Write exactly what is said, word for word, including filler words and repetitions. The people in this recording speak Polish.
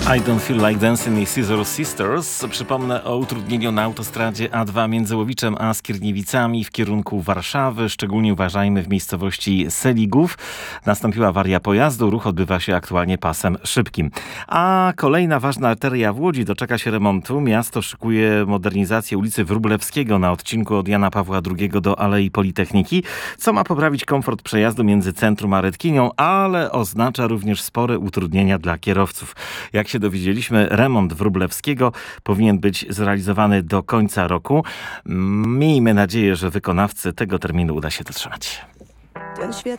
I Don't Feel Like Dancing i Scissor Sisters. Przypomnę o utrudnieniu na autostradzie A dwa między Łowiczem a Skierniewicami w kierunku Warszawy. Szczególnie uważajmy w miejscowości Seligów. Nastąpiła awaria pojazdu. Ruch odbywa się aktualnie pasem szybkim. A kolejna ważna arteria w Łodzi doczeka się remontu. Miasto szykuje modernizację ulicy Wróblewskiego na odcinku od Jana Pawła drugiego do Alei Politechniki, co ma poprawić komfort przejazdu między centrum a Redkinią, ale oznacza również spore utrudnienia dla kierowców. Jak się dowiedzieliśmy, remont Wróblewskiego powinien być zrealizowany do końca roku. Miejmy nadzieję, że wykonawcy tego terminu uda się dotrzymać. Ten świat